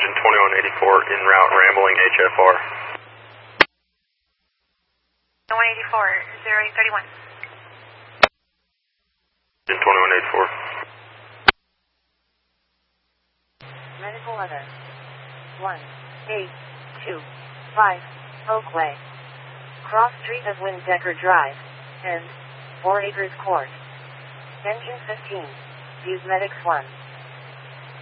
engine 2184 en route rambling HFR. 2184, 0831. Engine 2184. Medical weather. 1825 Oakway. Cross Street of Windecker Drive. End. 4 Acres Court. Engine 15. Use Medics 1.